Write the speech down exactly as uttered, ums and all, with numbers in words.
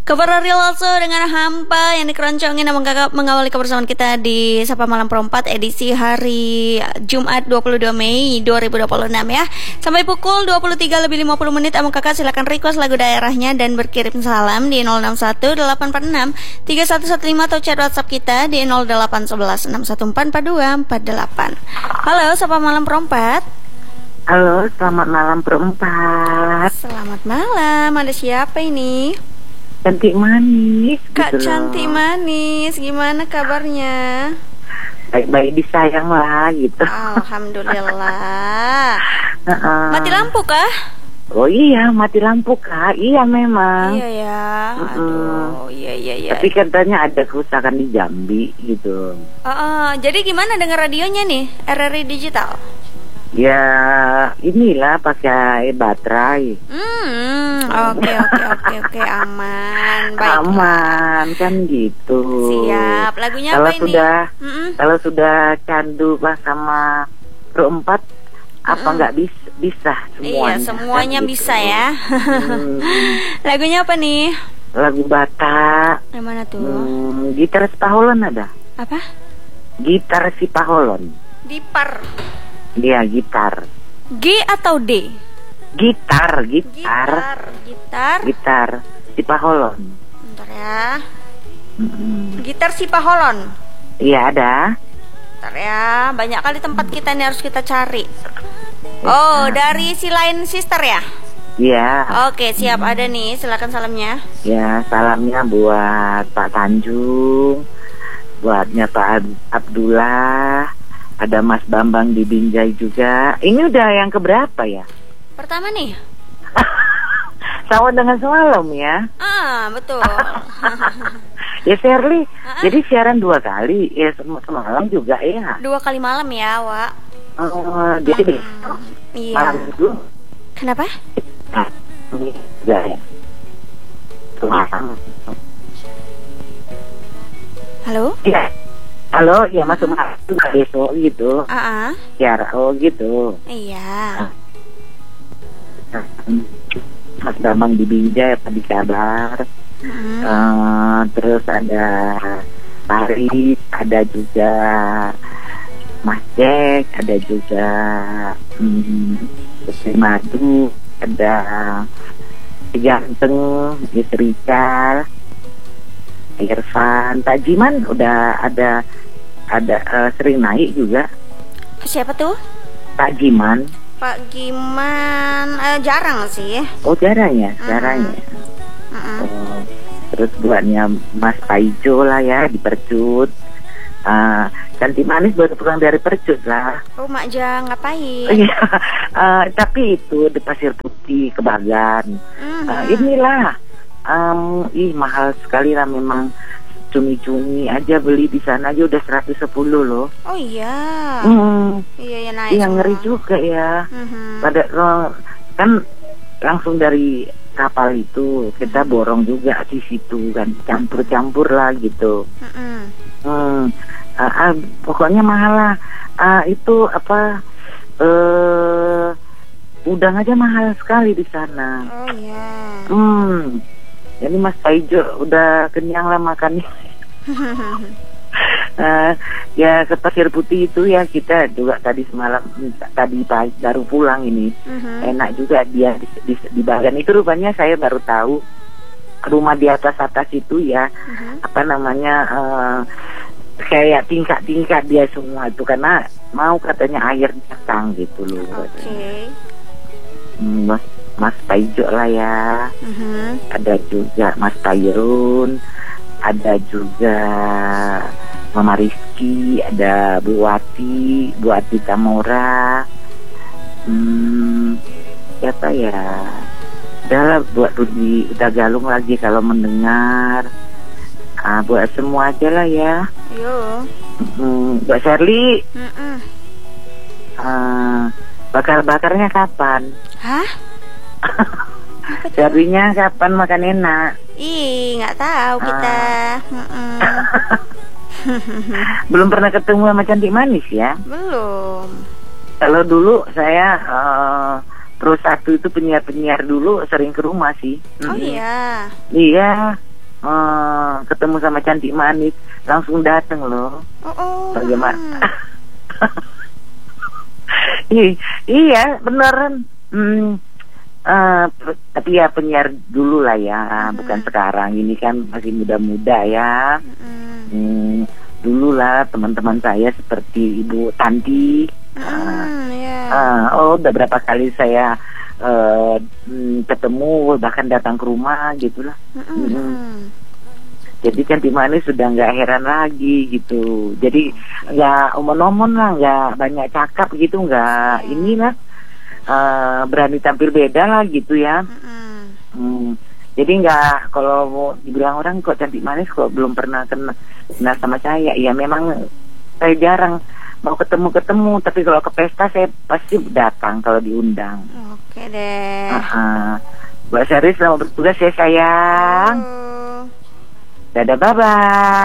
Kabar Real also dengan hampa yang dikeroncongin dan mengawali kebersamaan kita di Sapa Malam Perempat edisi hari Jumat dua puluh dua Mei dua ribu dua puluh enam ya. Sampai pukul dua puluh tiga lebih lima puluh menit Among Kakak silakan request lagu daerahnya dan berkirim salam di nol enam satu delapan empat enam tiga satu satu lima atau chat WhatsApp kita di nol delapan satu satu enam satu empat empat dua empat delapan. Halo Sapa Malam Perempat. Halo, selamat malam Perempat. Selamat malam, ada siapa ini? Cantik manis Kak gitu cantik loh. manis, gimana kabarnya? Baik-baik disayang lah gitu. Alhamdulillah. Uh-uh. Mati lampu kah? Oh iya, mati lampu Kak. Iya memang. Iya ya. Aduh, iya iya iya. Tapi katanya ada kerusakan di Jambi gitu. Uh, uh, jadi gimana dengan radionya nih? R R I Digital? Ya inilah pakai baterai. Hmm, oke oke oke oke aman. Baik. Aman kan gitu. Siap. Lagunya kalau apa ini? sudah Mm-mm. kalau sudah candu bah sama Perempat, apa nggak bisa bisa semuanya? Iya semuanya kan, gitu. bisa ya. Hmm. Lagunya apa nih? Lagu Batak. Yang mana tuh? Hmm, gitar Sipaholon ada. Apa? Gitar Sipaholon. Dipar. Dia gitar. G atau D? Gitar, gitar. Gitar. Gitar. Gitar Sipaholon. Bentar ya. Hmm. Gitar Sipaholon. Iya ada. Bentar ya. Banyak kali tempat kita nih harus kita cari. Oh, dari si lain sister ya? Iya. Oke, siap ada nih. Silakan salamnya. Ya, salamnya buat Pak Tanjung, buatnya Pak Ab- Abdullah, ada Mas Bambang di Binjai juga. Ini udah yang keberapa ya? Pertama nih. Sama dengan semalam ya. Ah, betul. Ya Shirley, Ah. jadi siaran dua kali. Ya sem- semalam juga ya. Dua kali malam ya, Wak. Oh, jadi Hmm, iya. malam itu. Kenapa? Nah, ini juga ya. Semalam. Halo? Iya. Halo, ya masuk malam juga besok gitu. Ah, ah. Siaran, oh gitu. Iya. Mas Bambang di Binjai apa di kabar. Hmm. Uh, terus ada Paris, ada juga Mas Jack, ada juga hmm, Putri Madu, ada si Ganteng, Istri Cal, Irfan, Pak Jiman udah ada ada uh, sering naik juga. Siapa tuh? Pak Jiman. Pak Giman. Eh, jarang sih. Oh jarang ya, Mm. jarang ya. Mm-mm. Oh, terus buatnya Mas Paijo lah ya di Percut. Uh, Cantik manis baru pulang dari Percut lah. Oh, Mak Ja ngapain? Iya, uh, tapi itu di Pasir Putih Kebagan. Mhm. Uh, inilah, um, ih mahal sekali lah memang. Cumi-cumi aja beli di sana aja udah seratus sepuluh loh. Oh iya. Hmm, Iya ya naik. iya semua. ngeri juga ya. Mhm. Pada oh, kan langsung dari kapal itu kita borong juga di situ kan, campur-campur lah gitu. Mhm. Hmm, ah, ah, pokoknya mahal lah. Ah, itu apa? Eh, udang aja mahal sekali di sana. Oh iya. Hmm, jadi Mas Paijo udah kenyang lah makannya. Uh, ya ke Pasir Putih itu ya kita juga tadi semalam tadi pagi baru pulang ini. Mhm. Enak juga dia di, di, di Bagan itu rupanya saya baru tahu rumah di atas atas itu ya. Mhm. Apa namanya uh, kayak tingkat-tingkat dia semua itu karena mau katanya air datang gitu loh. Oke. Hmm, Mas Mas Paijo lah ya. Mhm. Ada juga Mas Tairun, ada juga Mama Rizky, ada Bu Wati, Bu Wati Tamora, hmm, siapa ya? Udah lah buat Rudi udah Galung lagi kalau mendengar. Ah, buat semua aja lah ya. Yo. Hmm, buat Shirley, Mhm. ah, bakar-bakarnya kapan? Hah? Shirley-nya kapan makan enak? Ih, nggak tahu kita. Mm-mm. Belum pernah ketemu sama Cantik Manis ya? Belum. Kalau dulu saya uh, Pro satu itu penyiar-penyiar dulu sering ke rumah sih. Oh Mm-hmm. iya. Iya, eh, ketemu sama cantik manis langsung datang loh. Oh, oh. Bagaimana? I- iya beneran. Hmm, eh, p- tapi ya penyiar dulu lah ya, Hmm. bukan sekarang. Ini kan masih muda-muda ya. Mm-mm. Hmm, dulu lah teman-teman saya seperti Ibu Tanti. Mm, ya. Ah, oh, udah berapa kali saya eh, mm, ketemu, bahkan datang ke rumah gitulah. Mm-mm. Mm. Jadi cantik manis sudah nggak heran lagi gitu. Jadi nggak omon-omon lah, nggak banyak cakap gitu, nggak inilah eh, berani tampil beda lah gitu ya. Mm-mm. Hmm. Jadi nggak, kalau mau dibilang orang kok cantik manis kok belum pernah kena, kena sama saya. Ya memang saya jarang mau ketemu-ketemu, tapi kalau ke pesta saya pasti datang kalau diundang. Oke deh. Uh-uh. Mbak Sari selamat bertugas ya sayang. Halo. Dadah, bye-bye.